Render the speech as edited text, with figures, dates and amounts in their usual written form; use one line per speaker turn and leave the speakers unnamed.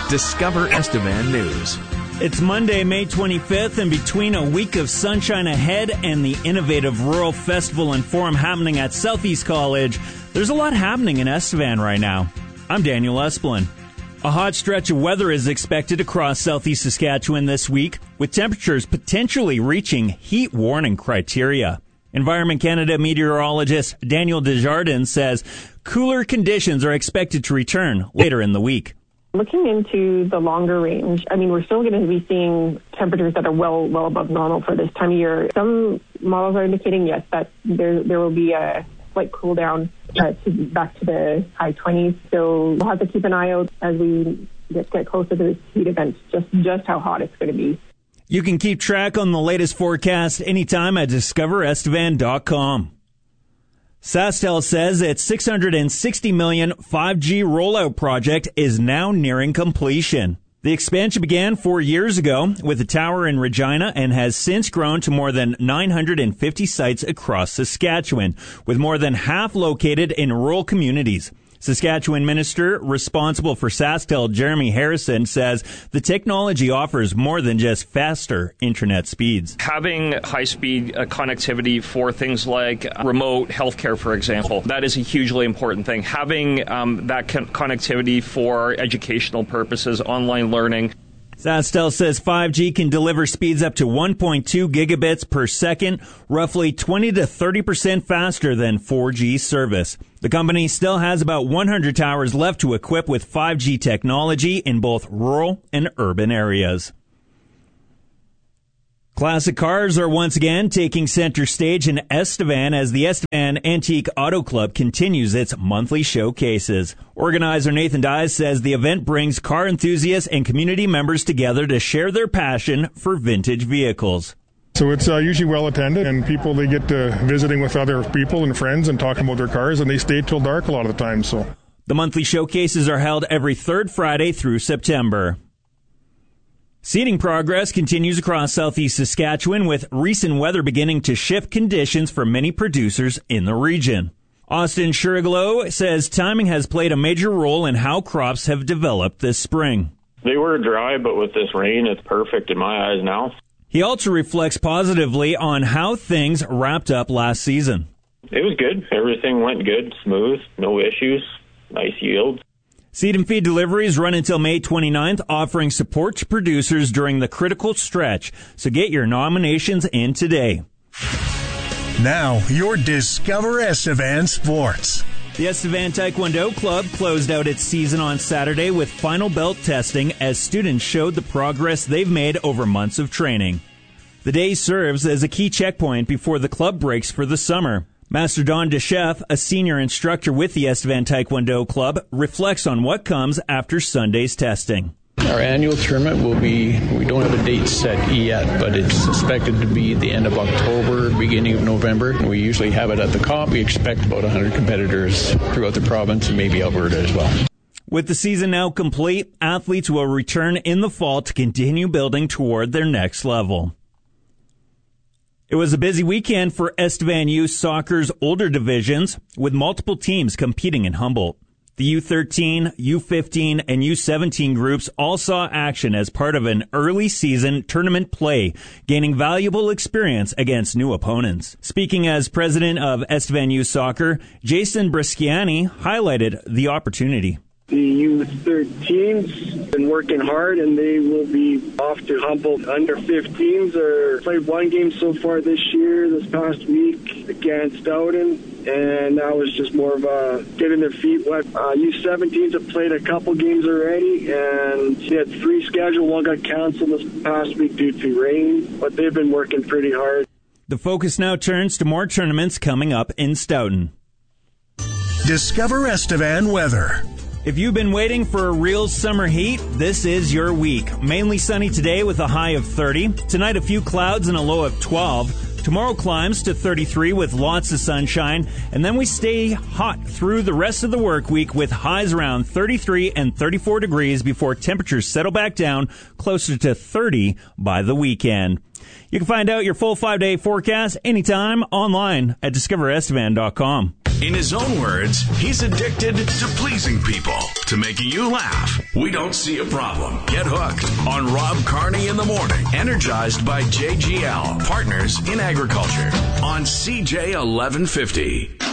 Discover Estevan News.
It's Monday, May 25th, and between a week of sunshine ahead and the innovative Rural Festival and Forum happening at Southeast College, there's a lot happening in Estevan right now. I'm Daniel Esplin. A hot stretch of weather is expected across southeast Saskatchewan this week, with temperatures potentially reaching heat warning criteria. Environment Canada meteorologist Daniel Desjardins says cooler conditions are expected to return later in the week.
Looking into the longer range, we're still going to be seeing temperatures that are well above normal for this time of year. Some models are indicating, yes, that there will be a slight cool down back to the high 20s. So we'll have to keep an eye out as we get closer to this heat event, just how hot it's going to be.
You can keep track on the latest forecast anytime at discoverestevan.com. SaskTel says its $660 million 5G rollout project is now nearing completion. The expansion began 4 years ago with a tower in Regina and has since grown to more than 950 sites across Saskatchewan, with more than half located in rural communities. Saskatchewan minister responsible for SaskTel, Jeremy Harrison, says the technology offers more than just faster internet speeds.
Having high-speed connectivity for things like remote healthcare, for example, that is a hugely important thing. Having that connectivity for educational purposes, online learning.
SaskTel says 5G can deliver speeds up to 1.2 gigabits per second, roughly 20 to 30% faster than 4G service. The company still has about 100 towers left to equip with 5G technology in both rural and urban areas. Classic cars are once again taking center stage in Estevan as the Estevan Antique Auto Club continues its monthly showcases. Organizer Nathan Dyes says the event brings car enthusiasts and community members together to share their passion for vintage vehicles.
So it's usually well attended, and people, they get visiting with other people and friends and talking about their cars, and they stay till dark a lot of the time. So
the monthly showcases are held every third Friday through September. Seeding progress continues across southeast Saskatchewan, with recent weather beginning to shift conditions for many producers in the region. Austin Shuriglo says timing has played a major role in how crops have developed this spring.
They were dry, but with this rain, it's perfect in my eyes now.
He also reflects positively on how things wrapped up last season.
It was good. Everything went good, smooth, no issues, nice yields.
Seed and feed deliveries run until May 29th, offering support to producers during the critical stretch. So get your nominations in today.
Now, your Discover Estevan Sports.
The Estevan Taekwondo Club closed out its season on Saturday with final belt testing as students showed the progress they've made over months of training. The day serves as a key checkpoint before the club breaks for the summer. Master Don DeChef, a senior instructor with the Estevan Taekwondo Club, reflects on what comes after Sunday's testing.
Our annual tournament will be, we don't have a date set yet, but it's expected to be the end of October, beginning of November. We usually have it at the comp. We expect about 100 competitors throughout the province and maybe Alberta as well.
With the season now complete, athletes will return in the fall to continue building toward their next level. It was a busy weekend for Estevan Youth Soccer's older divisions, with multiple teams competing in Humboldt. The U13, U15, and U17 groups all saw action as part of an early season tournament play, gaining valuable experience against new opponents. Speaking as president of Estevan Youth Soccer, Jason Bresciani highlighted the opportunity.
The U13's been working hard, and they will be off to Humboldt. Under 15s are played one game so far this year, this past week against Stoughton, and that was just more of getting their feet wet. U17s have played a couple games already, and they had 3 scheduled. One got canceled this past week due to rain, but they've been working pretty hard.
The focus now turns to more tournaments coming up in Stoughton.
Discover Estevan weather.
If you've been waiting for a real summer heat, this is your week. Mainly sunny today with a high of 30. Tonight, a few clouds and a low of 12. Tomorrow climbs to 33 with lots of sunshine. And then we stay hot through the rest of the work week with highs around 33 and 34 degrees before temperatures settle back down closer to 30 by the weekend. You can find out your full 5-day forecast anytime online at discoverestevan.com.
In his own words, he's addicted to pleasing people, to making you laugh. We don't see a problem. Get hooked on Rob Carney in the morning, energized by JGL, Partners in Agriculture, on CJ 1150.